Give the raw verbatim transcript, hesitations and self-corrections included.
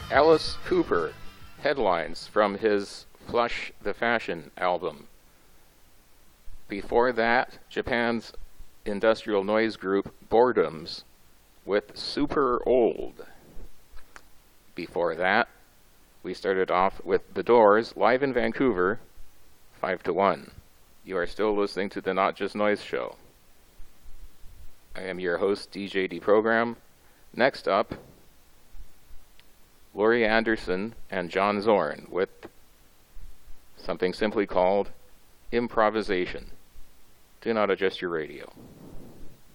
Alice Cooper, Headlines from his Flush the Fashion album. Before that, Japan's industrial noise group Boredoms with Super Old. Before that, we started off with The Doors live in Vancouver, five to one. You are still listening to the Not Just Noise Show. I am your host, D J Deprogram. Next up, Laurie Anderson and John Zorn with something simply called Improvisation. Do not adjust your radio.